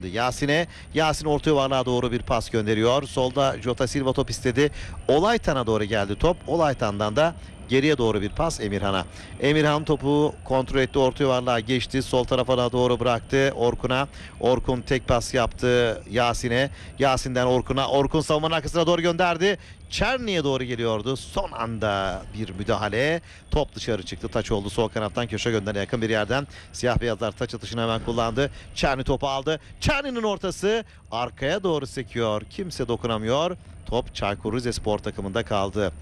Yasin orta yuvarlığa doğru bir pas gönderiyor. Solda Jota Silva top istedi. Olaytan'a doğru geldi top. Olaytan'dan da geriye doğru bir pas Emirhan'a. Emirhan topu kontrol etti. Orta yuvarlığa geçti. Sol tarafa doğru bıraktı Orkun'a. Orkun tek pas yaptı Yasin'e. Yasin'den Orkun'a. Orkun savunmanın arkasına doğru gönderdi. Çerni'ye doğru geliyordu. Son anda bir müdahale. Top dışarı çıktı. Taç oldu. Sol kanattan köşe gönderine yakın bir yerden. Siyah beyazlar taç atışını hemen kullandı. Çerni topu aldı. Çerni'nin ortası arkaya doğru sekiyor. Kimse dokunamıyor. Top Çaykur Rizespor takımında kaldı.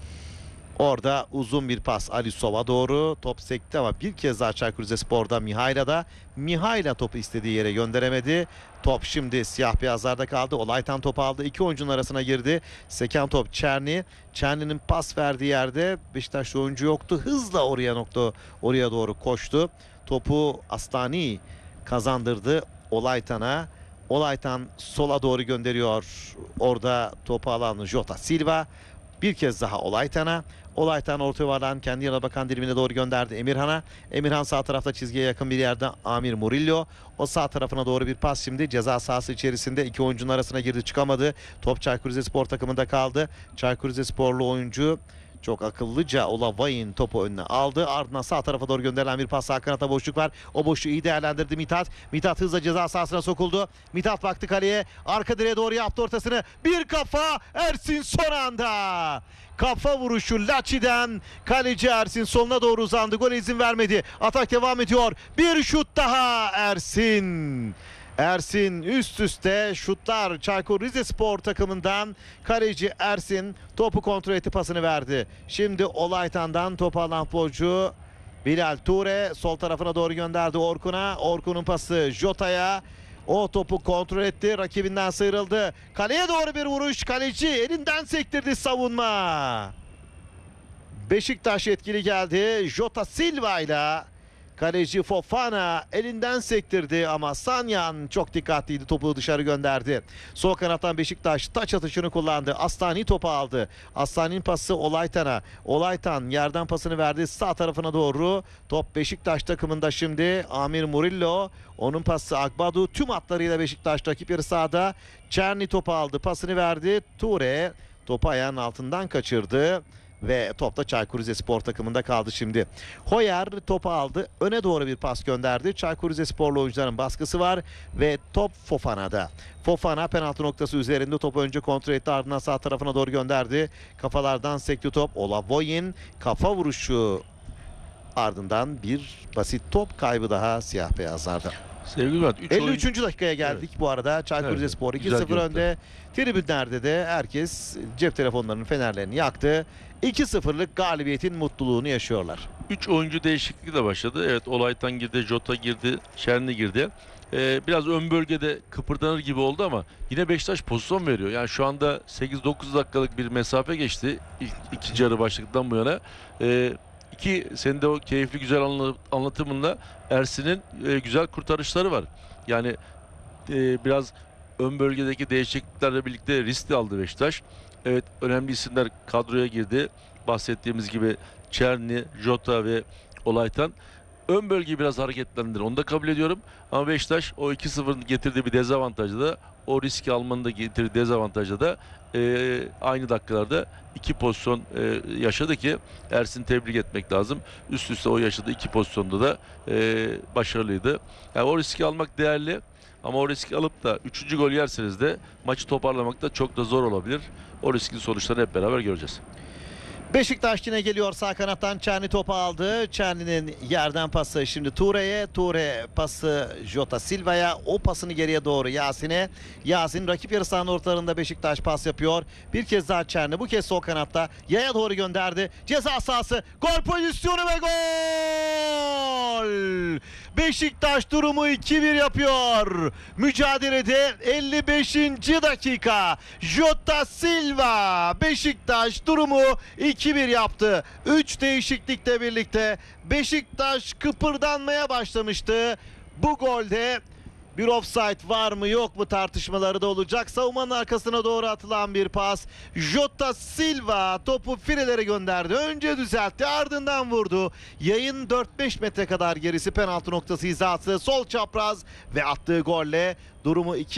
Orada uzun bir pas Alisov'a doğru. Top sekti ama bir kez daha Çaykur Rizespor'da Mihaila'da. Mihaila topu istediği yere gönderemedi. Top şimdi siyah beyazlarda kaldı. Olaytan topu aldı. İki oyuncunun arasına girdi. Seken top Çerni. Çerni'nin pas verdiği yerde Beşiktaşlı oyuncu yoktu. Hızla oraya doğru koştu. Topu Astani kazandırdı Olaytan'a. Olaytan sola doğru gönderiyor. Orada topu alan Jota Silva. Bir kez daha Olaytan'a. Olaytan orta yuvarlağın kendi yana bakan dilimine doğru gönderdi Emirhan'a. Emirhan sağ tarafta çizgiye yakın bir yerde Amir Murillo. O sağ tarafına doğru bir pas şimdi ceza sahası içerisinde iki oyuncunun arasına girdi, çıkamadı. Top Çaykur Rizespor takımında kaldı. Çaykur Rizesporlu oyuncu çok akıllıca Olavayin topu önüne aldı. Ardından sağ tarafa doğru gönderilen bir pas. Sağ kanata boşluk var. O boşluğu iyi değerlendirdi Mithat. Mithat hızla ceza sahasına sokuldu. Mithat baktı kaleye. Arka direğe doğru yaptı ortasını. Bir kafa Ersin son anda. Kafa vuruşu Laçi'den. Kaleci Ersin soluna doğru uzandı. Gole izin vermedi. Atak devam ediyor. Bir şut daha Ersin. Ersin üst üste şutlar Çaykur Rizespor takımından. Kaleci Ersin topu kontrol etti, pasını verdi. Şimdi Olaytan'dan topu alan futbolcu Bilal Ture sol tarafına doğru gönderdi Orkun'a. Orkun'un pası Jota'ya. O topu kontrol etti, rakibinden sıyrıldı. Kaleye doğru bir vuruş, kaleci elinden sektirdi savunma. Beşiktaş etkili geldi. Jota Silva ile kaleci Fofana elinden sektirdi ama Sanyan çok dikkatliydi, topu dışarı gönderdi. Sol kanattan Beşiktaş taç atışını kullandı. Astani topu aldı. Astani'nin pası Olaytan'a. Olaytan yerden pasını verdi sağ tarafına doğru. Top Beşiktaş takımında şimdi. Amir Murillo, onun pası Agbadu, tüm hatlarıyla Beşiktaş rakip yarı sahada. Çerni topu aldı, pasını verdi. Ture topu ayağının altından kaçırdı. Ve top da Çaykur Rizespor takımında kaldı şimdi. Hoyer topu aldı. Öne doğru bir pas gönderdi. Çaykur Rizesporlu oyuncuların baskısı var. Ve top Fofana'da. Fofana penaltı noktası üzerinde topu önce kontrol etti. Ardından sağ tarafına doğru gönderdi. Kafalardan sekti top. Olavoyin kafa vuruşu. Ardından bir basit top kaybı daha siyah beyazlarda. Sevgili Murat, 53. dakikaya geldik, evet. Bu arada Çaykur Rizespor 2-0 önde. Tribünlerde de herkes cep telefonlarının fenerlerini yaktı. 2-0'lık galibiyetin mutluluğunu yaşıyorlar. 3 oyuncu değişikliği de başladı. Evet, Olaytan girdi, Jota girdi, Çerni girdi. Biraz ön bölgede kıpırdanır gibi oldu ama yine Beşiktaş pozisyon veriyor. Yani şu anda 8-9 dakikalık bir mesafe geçti ikinci yarı başladıktan bu yana. Senin de o keyifli güzel anlatımında Ersin'in güzel kurtarışları var. Yani biraz ön bölgedeki değişikliklerle birlikte risk de aldı Beşiktaş. Evet, önemli isimler kadroya girdi. Bahsettiğimiz gibi Çerni, Jota ve Olaytan. Ön bölgeyi biraz hareketlendir. Onu da kabul ediyorum. Ama Beşiktaş o 2-0'ın getirdiği bir dezavantajı da, o riski almanın da getirdiği dezavantajı da aynı dakikalarda iki pozisyon yaşadı ki Ersin tebrik etmek lazım. Üst üste o yaşadığı iki pozisyonda da başarılıydı. Yani o riski almak değerli. Ama o riski alıp da 3. gol yerseniz de maçı toparlamak da çok da zor olabilir. O riskin sonuçlarını hep beraber göreceğiz. Beşiktaş yine geliyor sağ kanattan. Çerni topu aldı. Çerni'nin yerden pası şimdi Ture'ye. Ture pası Jota Silva'ya. O pasını geriye doğru Yasin'e. Yasin rakip yarı sahanın ortalarında Beşiktaş pas yapıyor. Bir kez daha Çerni. Bu kez sol kanatta. Yaya doğru gönderdi. Ceza sahası. Gol pozisyonu ve gol! Beşiktaş durumu 2-1 yapıyor. Mücadelede 55. dakika. Jota Silva. Beşiktaş durumu 2-1 yaptı. 3 değişiklikle birlikte Beşiktaş kıpırdanmaya başlamıştı. Bu golde bir offside var mı yok mu tartışmaları da olacak. Savunmanın arkasına doğru atılan bir pas. Jota Silva topu filelere gönderdi. Önce düzeltti, ardından vurdu. Yayın 4-5 metre kadar gerisi penaltı noktası hizası. Sol çapraz ve attığı golle durumu 2